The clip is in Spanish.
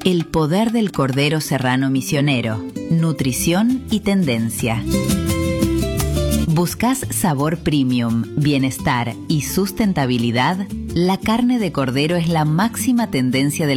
El poder del cordero serrano misionero, nutrición y tendencia. ¿Buscas sabor premium, bienestar y sustentabilidad? La carne de cordero es la máxima tendencia de